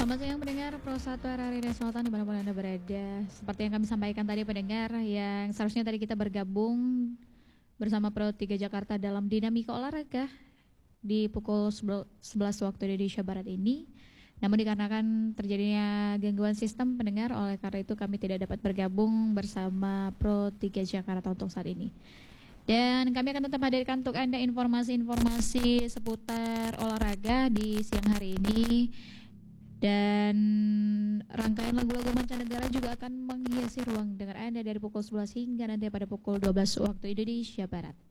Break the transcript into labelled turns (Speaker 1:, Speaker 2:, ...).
Speaker 1: Selamat siang pendengar Pro 1 RRI Selatan dimanapun Anda berada. Seperti yang kami sampaikan tadi pendengar, yang seharusnya tadi kita bergabung bersama Pro 3 Jakarta dalam dinamika olahraga di pukul 11 waktu Indonesia Barat ini. Namun dikarenakan terjadinya gangguan sistem pendengar, oleh karena itu kami tidak dapat bergabung bersama Pro 3 Jakarta untuk saat ini. Dan kami akan tetap hadirkan untuk Anda informasi-informasi seputar olahraga di siang hari ini. Dan rangkaian lagu-lagu mancanegara juga akan menghiasi ruang dengar Anda dari pukul 11 hingga nanti pada pukul 12 waktu Indonesia Barat.